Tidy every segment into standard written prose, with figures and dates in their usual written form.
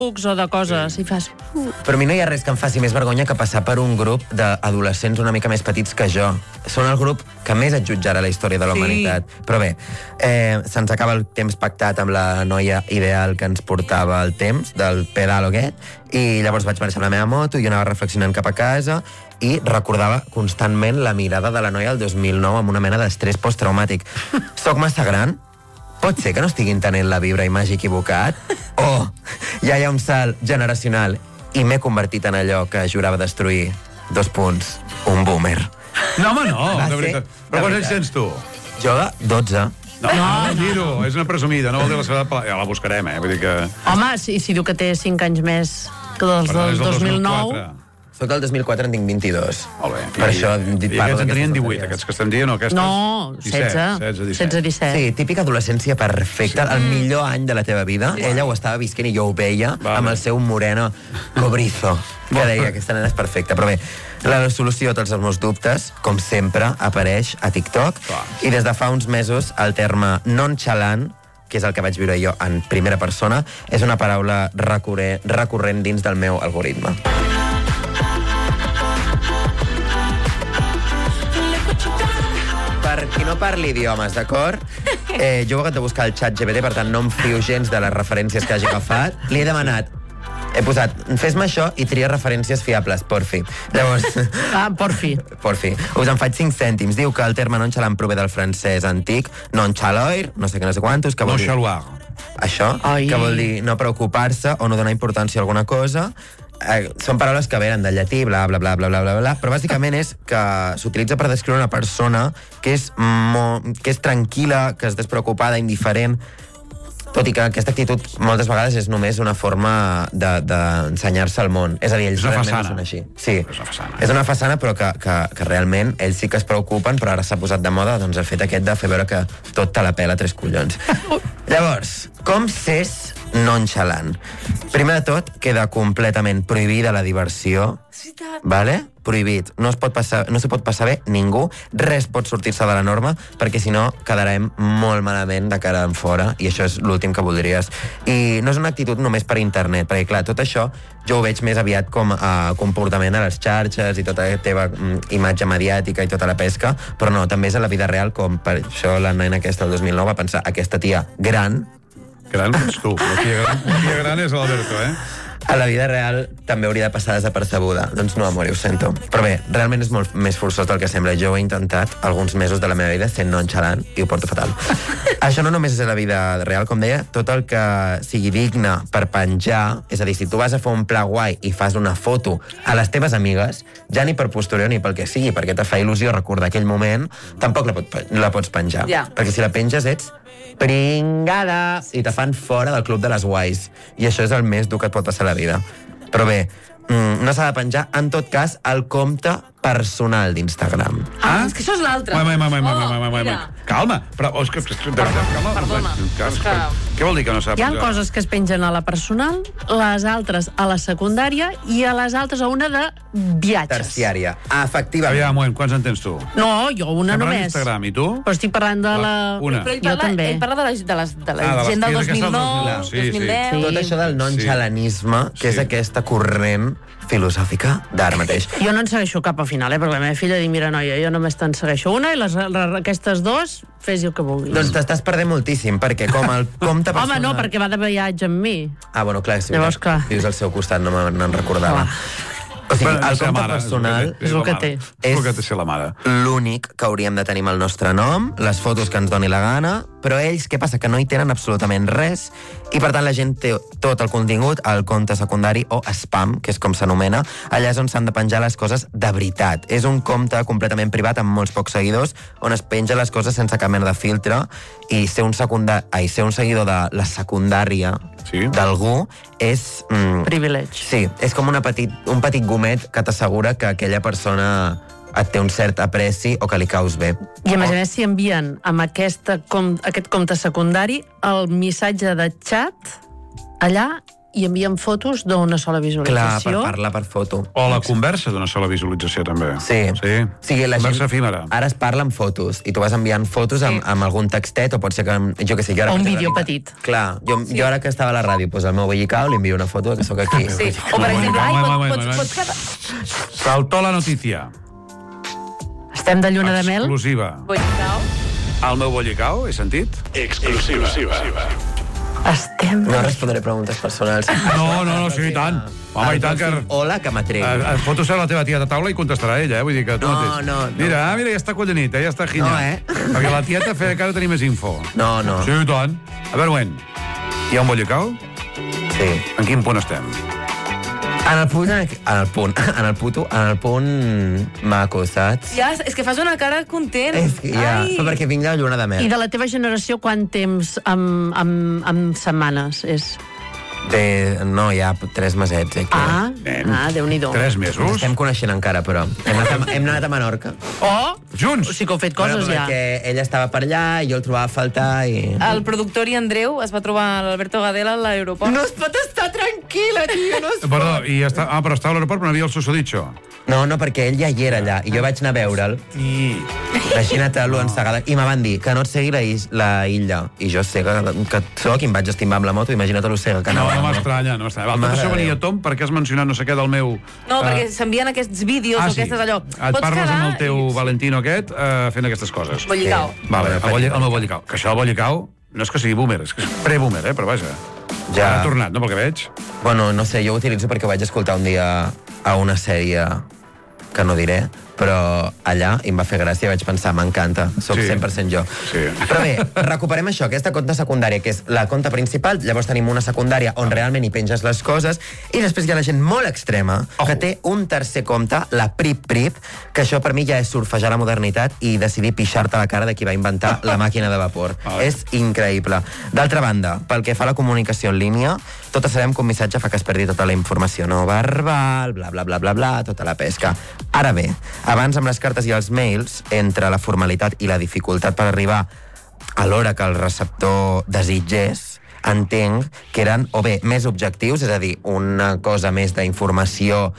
o de coses, i fas... Però a mi no hi ha res que em faci més vergonya que passar per un grup d'adolescents una mica més petits que jo. Són el grup que més et jutjarà la història de la humanitat. Però bé, se'ns acaba el temps pactat amb la noia ideal que ens portava el temps, del pedal aquest, i llavors vaig marxar amb la meva moto i anava reflexionant cap a casa i recordava constantment la mirada de la noia del 2009 amb una mena d'estrès posttraumàtic. Soc massa gran? Pot ser que no estigui entenent la vibra i m'hagi equivocat? O ja hi ha un salt generacional i m'he convertit en allò que jurava destruir. 2 punts. Un boomer. No, home, no, Va de ser, veritat. de Però quants veritat. anys tens tu? Jo, 12. No, dir-ho, és una presumida, no vol dir la seva edat, ja la buscarem, Vull dir que... Home, si diu que té 5 anys més que dels Però és del del 2009... Soc del 2004, en tinc 22. Molt bé. Per això I aquests en tenien 18, aquests que estem dient, o aquestes? No, 16, 17. Sí, típica adolescència perfecta, el millor any de la teva vida. Ella ho estava visquent i jo ho veia, amb el seu moreno cobrizo, que deia, aquesta nena és perfecta. Però bé, la solució a tots els meus dubtes, com sempre, apareix a TikTok, i des de fa uns mesos el terme nonchalant, que és el que vaig viure jo en primera persona, és una paraula recurrent dins del meu algoritme. Per qui no parli idiomes, d'acord? Jo he hagut de buscar el xat GPT, per tant no em fio gens de les referències que hagi agafat. Li he demanat, he posat, fes-me això i tria referències fiables, porfi. Llavors... porfi. Porfi. Us en faig 5 cèntims. Diu que el terme nonchalant prové del francès antic, nonchaloir, no sé què, no sé quantos, que vol dir... Això, que vol dir no preocupar-se o no donar importància a alguna cosa. Són paraules que venen del llatí, bla, bla, bla, bla, bla, bla, bla, però bàsicament és que s'utilitza per descriure una persona que és tranquil·la, que és despreocupada, indiferent, tot i que aquesta actitud moltes vegades és només una forma d'ensenyar-se al món. És a dir, ells realment no són així. Sí, és una façana, però que realment ells sí que es preocupen, però ara s'ha posat de moda doncs, el fet aquest de fer veure que tot te la pela 3 collons. Llavors, com s'és nonchalant? Primer de tot, queda completament prohibida la diversió, vale? Prohibit. No s'ho pot passar bé ningú, res pot sortir-se de la norma, perquè si no quedarem molt malament de cara en fora, i això és l'últim que voldries. I no és una actitud només per internet, perquè clar, tot això jo ho veig més aviat com a comportament a les xarxes i tota la teva imatge mediàtica i tota la pesca, però no, també és a la vida real, com per això la nena aquesta del 2009 va pensar, aquesta tia gran... Gran ets tu, la tia gran és l'Alberto, A la vida real també hauria de passar desapercebuda. Doncs no, amor, ho sento. Però bé, realment és molt més forçós del que sembla. Jo ho he intentat alguns mesos de la meva vida sent nonchalant i ho porto fatal. Això no només és a la vida real, com deia, tot el que sigui digne per penjar, és a dir, si tu vas a fer un pla guai i fas una foto a les teves amigues, ja ni per posterior ni pel que sigui, perquè te fa il·lusió recordar aquell moment, tampoc la pots penjar. Perquè si la penges ets pringada i te fan fora del club de les guais. I això és el més dur que et pot passar a la vida. Però bé, no s'ha de penjar, en tot cas, el compte personal d'Instagram. És que això és l'altre. Calma, però... Perdona. Què vol dir que no s'ha de Hi ha penjar? coses que es pengen a la personal, les altres a la secundària i a les altres a una de viatges. Terciària. Efectivament. Aviam, un moment, quants en tens tu? No, jo una Estem parlant només. d'Instagram, i tu? Però estic parlant de la... Una. Però Jo també. ell parla de la gent del 2009, 2010... Tot això del nonchalanisme, que és aquesta corrent filosòfica d'ara mateix. Jo no en segueixo cap al final, perquè la meva filla diu, mira, noia, jo només te'n segueixo una i aquestes dues, fes el que vulguis. Doncs t'estàs perdent moltíssim, perquè com el compte personal... Home, no, perquè va de viatge amb mi. Ah, bueno, clar, si Llavors, clar. vius al seu costat, no me'n recordava. O sigui, el compte personal és el que té. És el que té ser la mare. L'únic que hauríem de tenir amb el nostre nom, les fotos que ens doni la gana, però ells, què passa? Que no hi tenen absolutament res, i per tant la gent té tot el contingut al compte secundari o spam, que és com s'anomena. Allà és on s'han de penjar les coses de veritat. És un compte completament privat amb molts pocs seguidors, on es penja les coses sense cap mena de filtre, i ser un seguidor de la secundària d'algú és... Privilegi. Sí, és com un petit gomet que t'assegura que aquella persona et té un cert apreci o que li caus bé. I a més, si envien amb aquest compte secundari el missatge de xat, allà i envien fotos d'una sola visualització. Clar, per parlar per foto. O la conversa d'una sola visualització, també. Sí. O sigui, la conversa efímera. Ara es parla amb fotos, i tu vas enviant fotos amb algun textet, o pot ser que, jo què sé... O un vídeo petit. Clar, jo ara que estava a la ràdio, doncs al meu bollicau li envio una foto que sóc aquí. Sí, o per exemple, pots quedar... Saltó la notícia. Estem de lluna de mel. Exclusiva. Bollicau. Al meu bollicau, he sentit? Exclusiva. Estem... No respondré preguntes personals. No, sí, i tant. Home, i tant que... Hola, que m'atrec. Foto serà la teva tieta a taula i contestarà ella, Vull dir que tu mateix. No. Mira, ja està collonit, ja està ginyat. No, Perquè la tieta feia que ha de tenir més info. No. Sí, i tant. A veure, moment. Hi ha un bollicau? Sí. En quin punt estem? En el punt maco, saps? Ja, és que fas una cara content. Però perquè vinc de la lluna de mel. I de la teva generació, quant temps amb setmanes és? No, ja 3 mesets, Déu-n'hi-do. 3 mesos? Estem coneixent encara, però. Hem anat a Menorca. Junts? Sí que heu fet coses, ja. Perquè ella estava per allà i jo el trobava a faltar i... El productor i Andreu es va trobar l'Alberto Gadela a l'aeroport. No es pot estar tranquil·la, tio, no es pot. Perdó, però estava a l'aeroport, però no havia el susodicho. No, perquè ell ja hi era allà, i jo vaig anar a veure'l. Imagina't-lo ensegada. I me van dir que no et segui la illa. I jo sé que soc i em vaig estimar amb la moto, imagina't-lo cega que anava. No m'estranya. Tot això venia, Tom, perquè has mencionat no sé què del meu... No, perquè s'envien aquests vídeos o aquestes allò. Et parles amb el teu Valentino aquest fent aquestes coses. Bollicau. Vale, el meu bollicau. Que això del bollicau no és que sigui boomer, és que és pre-boomer, però vaja. Ja ha tornat, no, pel que veig? Bueno, no sé, jo ho utilitzo perquè ho vaig escoltar un dia a una sèrie que no diré, però allà em va fer gràcia i vaig pensar, m'encanta, soc 100% jo. Però bé, recuperem això, aquesta compte secundària, que és la compte principal, llavors tenim una secundària on realment hi penges les coses, i després hi ha la gent molt extrema que té un tercer compte, la Prip, que això per mi ja és surfejar la modernitat i decidir pixar-te la cara de qui va inventar la màquina de vapor. És increïble. D'altra banda, pel que fa a la comunicació en línia, totes sabem que un missatge fa que es perdi tota la informació no verbal, bla, bla, bla, bla, bla, tota la pesca. Ara bé, abans amb les cartes i els mails, entre la formalitat i la dificultat per arribar a l'hora que el receptor desitgés, entenc que eren o bé més objectius, és a dir, una cosa més d'informació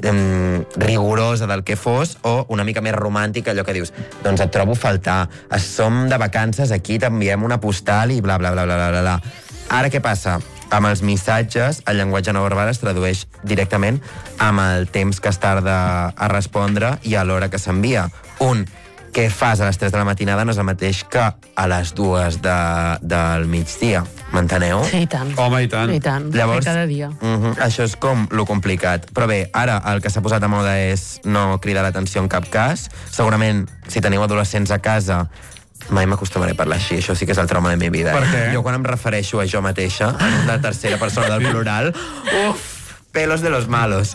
rigorosa del que fos, o una mica més romàntica, allò que dius, doncs et trobo a faltar, som de vacances, aquí t'enviem una postal i bla, bla, bla, bla, bla, bla. Ara què passa? Amb els missatges, el llenguatge no verbal es tradueix directament amb el temps que es tarda a respondre i a l'hora que s'envia. Què fas a les 3 de la matinada no és el mateix que a les 2 del migdia. M'enteneu? Sí, i tant. Home, i tant. I tant, llavors, cada dia. Això és com lo complicat. Però bé, ara el que s'ha posat a moda és no cridar l'atenció en cap cas. Segurament, si teniu adolescents a casa, mai m'acostumaré a parlar així, això sí que és el trauma de la meva vida. Per què? Jo quan em refereixo a jo mateixa, en la tercera persona del plural, pelos de los malos.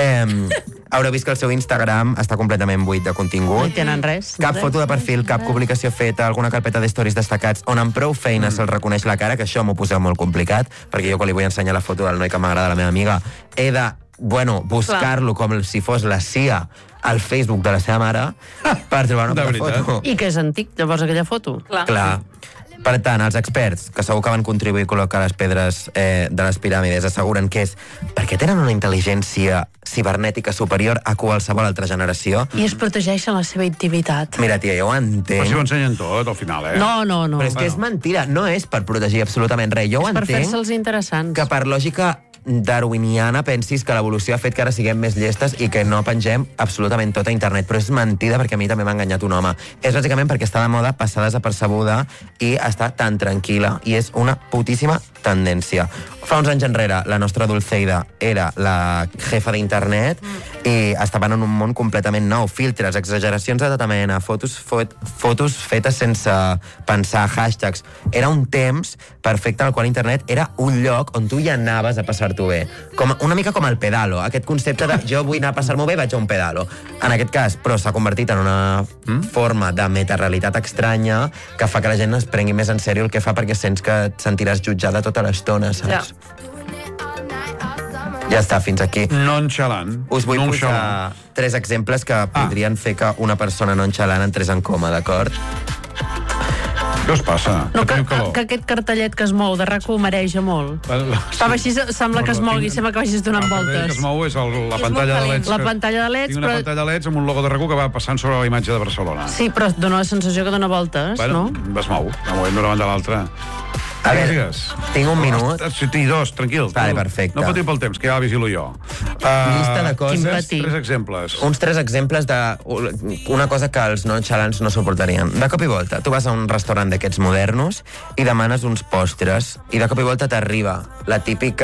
Haureu vist que el seu Instagram està completament buit de contingut. No hi tenen res. Cap foto de perfil, cap publicació feta, alguna carpeta d'stories destacats, on amb prou feina se'l reconeix la cara, que això m'ho poseu molt complicat, perquè jo quan li vull ensenyar la foto del noi que m'agrada, la meva amiga, he de, buscar-lo com si fos la CIA al Facebook de la seva mare per trobar una foto. I que és antic, llavors, aquella foto. Clar. Per tant, els experts, que segur que van contribuir a col·locar les pedres de les piràmides, asseguren que és perquè tenen una intel·ligència cibernètica superior a qualsevol altra generació. I es protegeixen la seva intimitat. Mira, tia, jo ho entenc. Però si ho ensenyen tot, al final, No. Però és que és mentira, no és per protegir absolutament res. Jo ho entenc. Per fer-se'ls interessants. Que per lògica darwiniana pensis que l'evolució ha fet que ara siguem més llestes i que no pengem absolutament tot a internet, però és mentida perquè a mi també m'ha enganyat un home. És bàsicament perquè està de moda passar desapercebuda i està tan tranquil·la, i és una putíssima tendència. Fa uns anys enrere, la nostra Dulceida era la jefa d'internet i estaven en un món completament nou. Filtres, exageracions de tota mena, fotos fetes sense pensar, hashtags. Era un temps perfecte en el qual internet era un lloc on tu hi anaves a passar-t'ho bé. Una mica com el pedalo, aquest concepte de jo vull anar a passar-m'ho bé, vaig a un pedalo. En aquest cas, però s'ha convertit en una forma de metarealitat estranya que fa que la gent es prengui més en sèrio el que fa, perquè sents que et sentiràs jutjada tota l'estona, saps? Ja està, fins aquí. Nonchalant. Us vull posar 3 exemples que podrien fer que una persona nonchalant entrés en coma, d'acord? Què us passa? No, que aquest cartellet que es mou de RAC1 mareja molt. Estava així, sembla que es mogui, sembla que vagis donant voltes. El que es mou és la pantalla de LEDs. La pantalla de LEDs, tinc una pantalla de LEDs amb un logo de RAC1 que va passant sobre la imatge de Barcelona. Sí, però dona la sensació que dona voltes, no? Es mou, d'una banda a l'altra. A veure, tinc un minut. Sí, dos, tranquil. Vale, perfecte. No patiu pel temps, que ja la vigilo jo. Llista de coses. 3 exemples. Uns 3 exemples d'una cosa que els nonchalants no suportarien. De cop i volta, tu vas a un restaurant d'aquests modernos i demanes uns postres i de cop i volta t'arriba el típic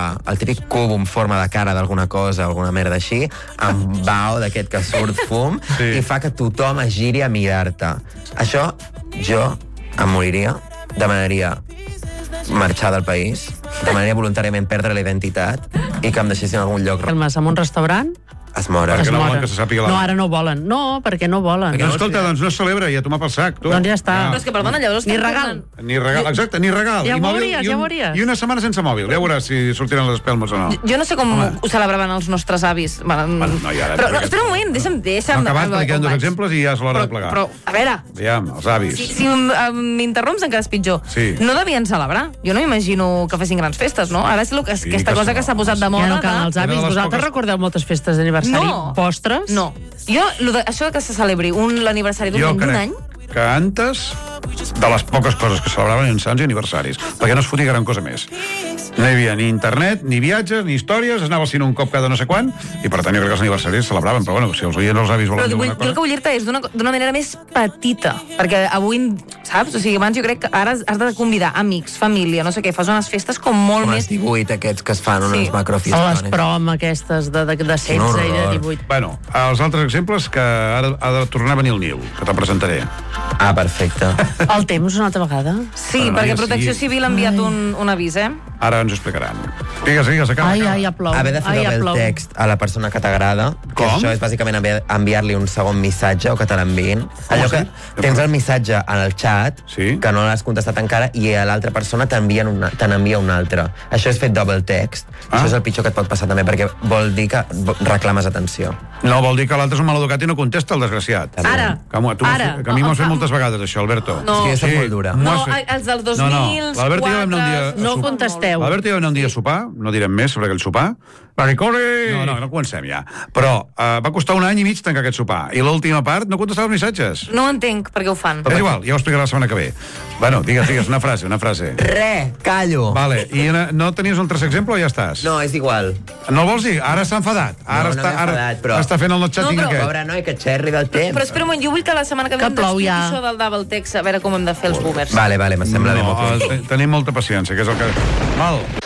cub en forma de cara d'alguna cosa, alguna merda així, amb bao d'aquest que surt fum i fa que tothom es giri a mirar-te. Això, jo em moriria, demanaria marxar del país, demanaria voluntàriament perdre la identitat i que em deixessin en algun lloc. Calma, som un restaurant? Es moren. Perquè no volen que se sàpiga la... No, ara no ho volen. No, perquè no volen. Doncs escolta, doncs no es celebra, ja tomar pel sac, tu. Doncs ja està. Però és que, perdona, llavors... Ni regal. Ni regal, exacte, ni regal. Ja ho veuries, ja ho veuries. I una setmana sense mòbil, ja veuràs si sortiran les espelmes o no. Jo no sé com ho celebraven els nostres avis. Bueno, no, i ara... Però, espera un moment, deixa'm... No, acabat, perquè queden 2 exemples i ja és l'hora de plegar. Però, a veure... Aviam, els avis. Si m'interromps encara és pitjor. Sí. No devien celebrar. Jo no m'imagino que fessin grans festes, no? Ara és aquesta cosa que s'ha posat de moda. Ja no cal els avis. Vosaltres recordeu moltes festes d'aniversari postres? No. Jo, això que se celebri l'aniversari d'un any... Que antes, de les poques coses que celebraven en sants i aniversaris, perquè no es fotia gran cosa més. No hi havia ni internet, ni viatges, ni històries, es anava al cine un cop cada no sé quan, i per tant jo crec que els aniversaris es celebraven, però bueno, si els oients els avis volen dir alguna cosa... El que vull dir-te és d'una manera més petita, perquè avui, saps? O sigui, abans jo crec que ara has de convidar amics, família, no sé què, fas unes festes com molt més... Com els 18 aquests que es fan, unes macrofiestones. O les prom aquestes de 16 i de 18. Bueno, els altres exemples que ara ha de tornar a venir el Nil, que te'l presentaré. Ah, perfecte. El temps una altra vegada? Sí, perquè Protecció Civil ha enviat un avís, Ara ens ho explicaran. Digues, acaba. Ai, ja plou. Haver de fer el text a la persona que t'agrada, que això és bàsicament enviar-li un segon missatge o que te l'enviïn. Allò que tens el missatge en el xat, que no l'has contestat encara, i a l'altra persona te n'envia un altre. Això és fet double text. Això és el pitjor que et pot passar també, perquè vol dir que reclames atenció. No, vol dir que l'altre és un maleducat i no contesta, el desgraciat. Ara. Que a mi m'ho has fet moltes vegades, això, Alberto. No, és que molt dura. No, els del 2004... No contesteu. L'Alberto i jo vam anar un dia a sopar, no direm més sobre aquell sopar, perquè corre... No comencem ja. Però va costar 1 any i mig tancar aquest sopar. I l'última part no contestava els missatges. No entenc per què ho fan. És igual, ja ho explicaré la setmana que ve. Bueno, digues, una frase. Callo. Vale, i no tenies un tercer exemple o ja estàs? No, és igual. No el vols dir? Ara s'ha enfadat. Ara està fent el not-chatting aquest. Pobre noi, que xerri del temps. Però espera un moment, jo vull que la setmana que ve em expliqui això del double text, a veure com hem de fer els boomers. Vale, me sembla bé. Tenim molta paciència, que és el que... Val.